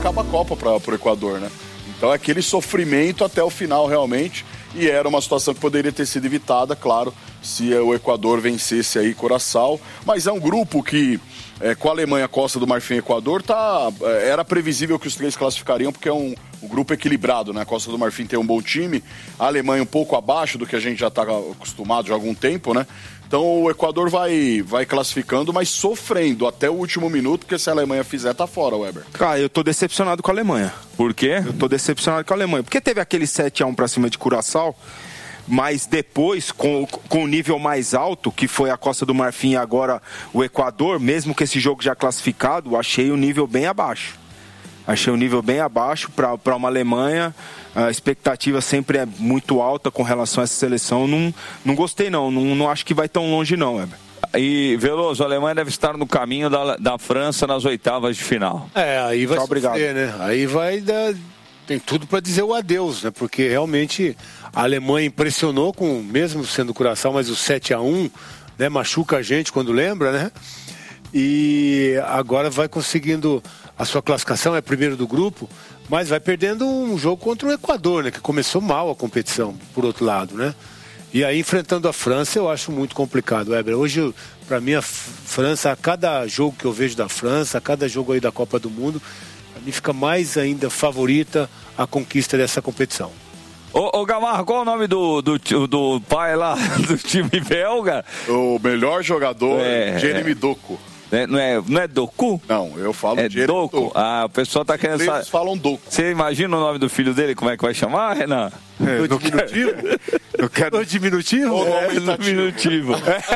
acaba a Copa para o Equador, né? Então é aquele sofrimento até o final realmente, e era uma situação que poderia ter sido evitada, claro, se o Equador vencesse aí Curaçao, mas é um grupo que, com a Alemanha, Costa do Marfim e Equador, era previsível que os três classificariam, porque é um grupo equilibrado, né? A Costa do Marfim tem um bom time, a Alemanha um pouco abaixo do que a gente já está acostumado já há algum tempo, né? Então o Equador vai classificando, mas sofrendo até o último minuto, porque se a Alemanha fizer, tá fora, Weber. Cara, eu tô decepcionado com a Alemanha. Por quê? Eu tô decepcionado com a Alemanha. Porque teve aquele 7-1 pra cima de Curaçao, mas depois, com o nível mais alto, que foi a Costa do Marfim e agora o Equador, mesmo que esse jogo já classificado, achei o nível bem abaixo. Achei o nível bem abaixo para uma Alemanha. A expectativa sempre é muito alta com relação a essa seleção. Não gostei, não acho que vai tão longe, não, Weber. E, Veloso, a Alemanha deve estar no caminho da França nas oitavas de final. Aí vai obrigado. Sofrer, né? Aí vai dar... Tem tudo para dizer o adeus, né? Porque realmente a Alemanha impressionou, mesmo sendo Curaçao, mas o 7-1, né? Machuca a gente quando lembra, né? E agora vai conseguindo a sua classificação, é primeiro do grupo, mas vai perdendo um jogo contra o Equador, né? Que começou mal a competição, por outro lado, né? E aí, enfrentando a França, eu acho muito complicado, Weber. Hoje, para mim, a França, a cada jogo que eu vejo da França, a cada jogo aí da Copa do Mundo, para mim fica mais ainda favorita a conquista dessa competição. Ô Gamarra, qual é o nome do pai lá do time belga? O melhor jogador, Jeremy Doku. Não é Doku? Não, eu falo Doku. Ah, o pessoal tá querendo saber. Eles falam Doku. Você imagina o nome do filho dele, como é que vai chamar, Renan? No diminutivo? No diminutivo? No diminutivo.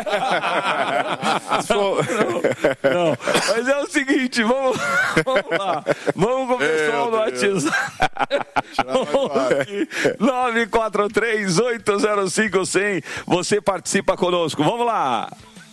Não. Mas é o seguinte, vamos lá. Vamos com o pessoal do WhatsApp. 943-805-100. Você participa conosco. Vamos lá.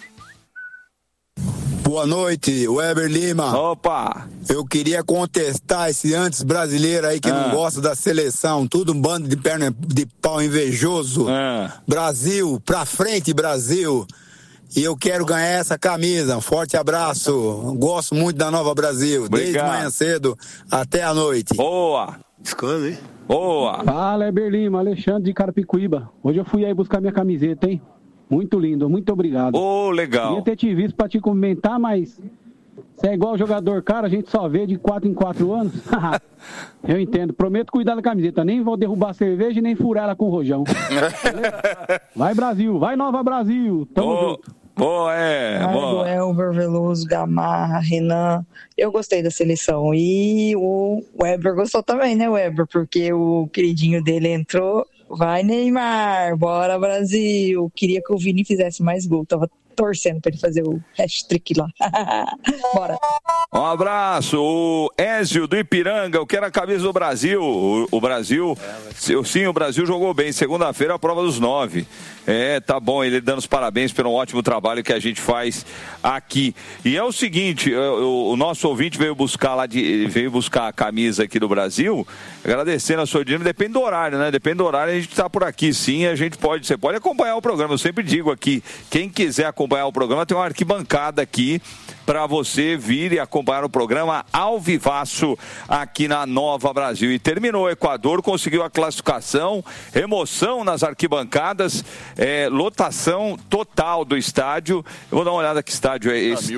Boa noite, Weber Lima. Opa! Eu queria contestar esse antes brasileiro aí que não gosta da seleção. Tudo um bando de perna de pau invejoso. Brasil, pra frente, Brasil. E eu quero ganhar essa camisa. Um forte abraço. Gosto muito da Nova Brasil. Obrigado. Desde manhã cedo até a noite. Boa! Descando, hein? Boa! Fala, Weber Lima, Alexandre de Carapicuíba. Hoje eu fui aí buscar minha camiseta, hein? Muito lindo, muito obrigado. Legal. Queria ter te visto pra te comentar, mas você é igual jogador, cara, a gente só vê de 4 em 4 anos. Eu entendo, prometo cuidar da camiseta, nem vou derrubar a cerveja e nem furar ela com o rojão. Vai Brasil, vai Nova Brasil, tamo junto. Boa, Boa. Elber, Veloso, Gamarra, Renan. Eu gostei da seleção. E o Weber gostou também, né, Weber? Porque o queridinho dele entrou. Vai, Neymar, bora Brasil. Queria que o Vini fizesse mais gol. Tava torcendo pra ele fazer o hat-trick lá. Bora. Um abraço, o Ézio do Ipiranga, eu quero a camisa do Brasil. O Brasil, sim, o Brasil jogou bem. Segunda-feira a prova dos 9. Tá bom, ele dando os parabéns pelo ótimo trabalho que a gente faz aqui. E é o seguinte, o nosso ouvinte veio buscar a camisa aqui do Brasil, agradecendo a sua audiência. Depende do horário, né? Depende do horário, a gente tá por aqui, sim, você pode acompanhar o programa. Eu sempre digo aqui, quem quiser acompanhar o programa, tem uma arquibancada aqui para você vir e acompanhar o programa ao vivaço aqui na Nova Brasil. E terminou o Equador, conseguiu a classificação, emoção nas arquibancadas, lotação total do estádio. Eu vou dar uma olhada que estádio é esse.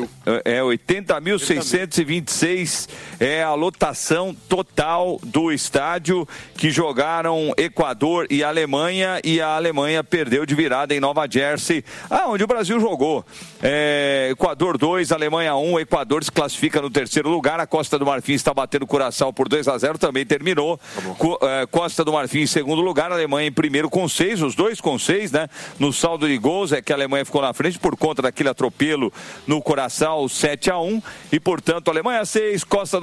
80.626 é a lotação total do estádio que jogaram Equador e Alemanha, e a Alemanha perdeu de virada em Nova Jersey, onde o Brasil jogou. Equador 2, Alemanha 1, Equador se classifica no terceiro lugar. A Costa do Marfim está batendo Curaçao por 2-0, também terminou. Costa do Marfim em segundo lugar, Alemanha em primeiro com 6, os dois com 6, né? No saldo de gols é que a Alemanha ficou na frente por conta daquele atropelo no Curaçao 7-1, e portanto Alemanha 6, Costa do